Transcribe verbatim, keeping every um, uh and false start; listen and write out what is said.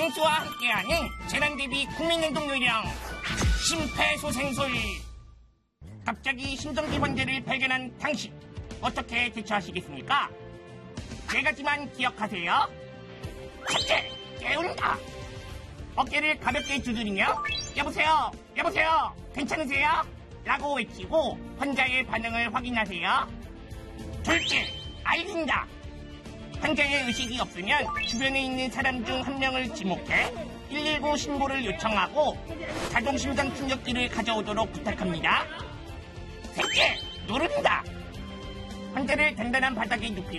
맹수와 함께하는 재난 대비 국민행동 요령 심폐소생술. 갑자기 심정지 환자를 발견한 당신, 어떻게 대처하시겠습니까? 네 가지만 기억하세요. 첫째, 깨운다. 어깨를 가볍게 두드리며 여보세요, 여보세요, 괜찮으세요? 라고 외치고 환자의 반응을 확인하세요. 둘째, 알린다. 환자의 의식이 없으면 주변에 있는 사람 중 한 명을 지목해 일일구 신고를 요청하고 자동심장 충격기를 가져오도록 부탁합니다. 셋째, 누른다. 환자를 단단한 바닥에 눕히고